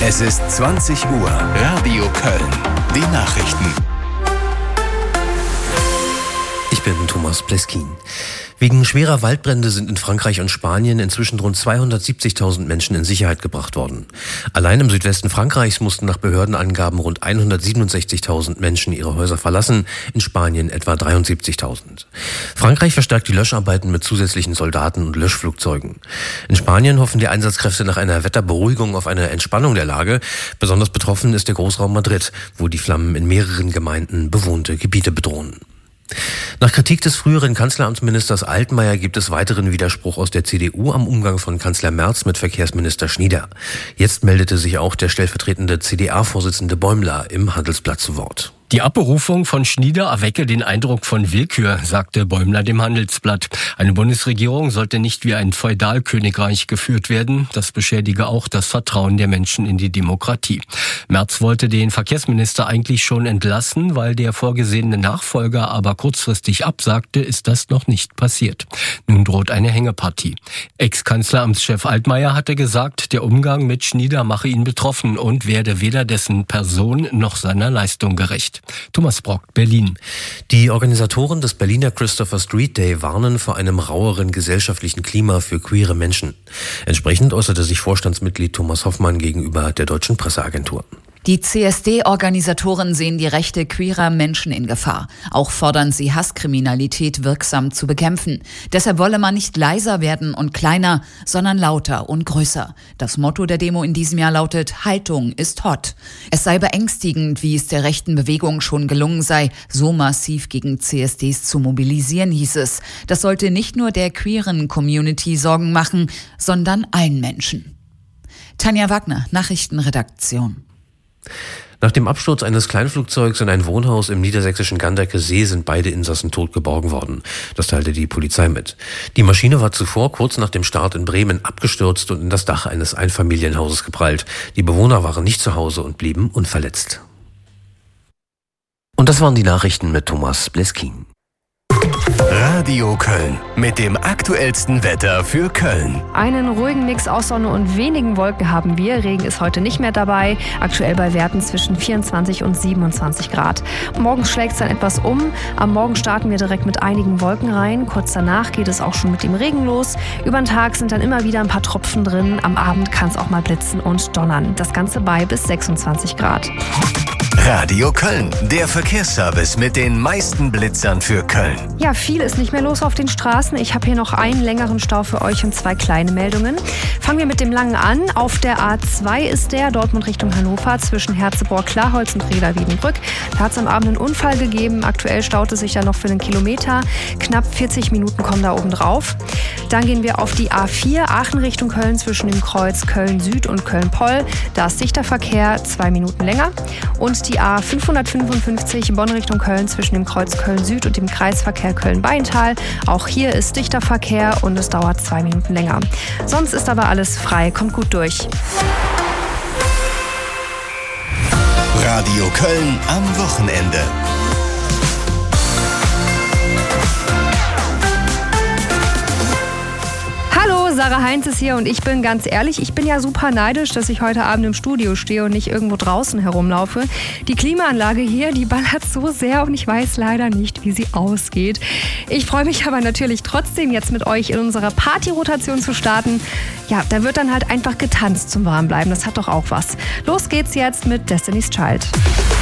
Es ist 20 Uhr. Radio Köln. Die Nachrichten. Ich bin Thomas Pleskin. Wegen schwerer Waldbrände sind in Frankreich und Spanien inzwischen rund 270.000 Menschen in Sicherheit gebracht worden. Allein im Südwesten Frankreichs mussten nach Behördenangaben rund 167.000 Menschen ihre Häuser verlassen, in Spanien etwa 73.000. Frankreich verstärkt die Löscharbeiten mit zusätzlichen Soldaten und Löschflugzeugen. In Spanien hoffen die Einsatzkräfte nach einer Wetterberuhigung auf eine Entspannung der Lage. Besonders betroffen ist der Großraum Madrid, wo die Flammen in mehreren Gemeinden bewohnte Gebiete bedrohen. Nach Kritik des früheren Kanzleramtsministers Altmaier gibt es weiteren Widerspruch aus der CDU am Umgang von Kanzler Merz mit Verkehrsminister Schnieder. Jetzt meldete sich auch der stellvertretende CDA-Vorsitzende Bäumler im Handelsblatt zu Wort. Die Abberufung von Schnieder erwecke den Eindruck von Willkür, sagte Bäumler dem Handelsblatt. Eine Bundesregierung sollte nicht wie ein Feudalkönigreich geführt werden. Das beschädige auch das Vertrauen der Menschen in die Demokratie. Merz wollte den Verkehrsminister eigentlich schon entlassen, weil der vorgesehene Nachfolger aber kurzfristig absagte, ist das noch nicht passiert. Nun droht eine Hängepartie. Ex-Kanzleramtschef Altmaier hatte gesagt, der Umgang mit Schnieder mache ihn betroffen und werde weder dessen Person noch seiner Leistung gerecht. Thomas Brock, Berlin. Die Organisatoren des Berliner Christopher Street Day warnen vor einem raueren gesellschaftlichen Klima für queere Menschen. Entsprechend äußerte sich Vorstandsmitglied Thomas Hoffmann gegenüber der Deutschen Presseagentur. Die CSD-Organisatoren sehen die Rechte queerer Menschen in Gefahr. Auch fordern sie, Hasskriminalität wirksam zu bekämpfen. Deshalb wolle man nicht leiser werden und kleiner, sondern lauter und größer. Das Motto der Demo in diesem Jahr lautet: Haltung ist hot. Es sei beängstigend, wie es der rechten Bewegung schon gelungen sei, so massiv gegen CSDs zu mobilisieren, hieß es. Das sollte nicht nur der queeren Community Sorgen machen, sondern allen Menschen. Tanja Wagner, Nachrichtenredaktion. Nach dem Absturz eines Kleinflugzeugs in ein Wohnhaus im niedersächsischen Ganderker See sind beide Insassen tot geborgen worden. Das teilte die Polizei mit. Die Maschine war zuvor kurz nach dem Start in Bremen abgestürzt und in das Dach eines Einfamilienhauses geprallt. Die Bewohner waren nicht zu Hause und blieben unverletzt. Und das waren die Nachrichten mit Thomas Pleskin. Radio Köln mit dem aktuellsten Wetter für Köln. Einen ruhigen Mix aus Sonne und wenigen Wolken haben wir. Regen ist heute nicht mehr dabei. Aktuell bei Werten zwischen 24 und 27 Grad. Morgens schlägt es dann etwas um. Am Morgen starten wir direkt mit einigen Wolken rein. Kurz danach geht es auch schon mit dem Regen los. Über den Tag sind dann immer wieder ein paar Tropfen drin. Am Abend kann es auch mal blitzen und donnern. Das Ganze bei bis 26 Grad. Radio Köln, der Verkehrsservice mit den meisten Blitzern für Köln. Ja, viel ist nicht mehr los auf den Straßen. Ich habe hier noch einen längeren Stau für euch und 2 kleine Meldungen. Fangen wir mit dem langen an. Auf der A2 ist der Dortmund Richtung Hannover zwischen Herzeborg-Klarholz und Reda-Wiedenbrück. Da hat es am Abend einen Unfall gegeben. Aktuell staut es sich da noch für einen Kilometer. Knapp 40 Minuten kommen da oben drauf. Dann gehen wir auf die A4 Aachen Richtung Köln zwischen dem Kreuz Köln-Süd und Köln-Poll. Da ist dichter Verkehr, 2 Minuten länger. Und die A555 Bonn Richtung Köln zwischen dem Kreuz Köln-Süd und dem Kreisverkehr Köln-Beintal. Auch hier ist dichter Verkehr und es dauert 2 Minuten länger. Sonst ist aber alles frei. Kommt gut durch. Radio Köln am Wochenende. Sarah Heinz ist hier und ich bin ganz ehrlich, ich bin ja super neidisch, dass ich heute Abend im Studio stehe und nicht irgendwo draußen herumlaufe. Die Klimaanlage hier, die ballert so sehr und ich weiß leider nicht, wie sie ausgeht. Ich freue mich aber natürlich trotzdem, jetzt mit euch in unserer Partyrotation zu starten. Ja, da wird dann halt einfach getanzt zum Warmbleiben, das hat doch auch was. Los geht's jetzt mit Destiny's Child.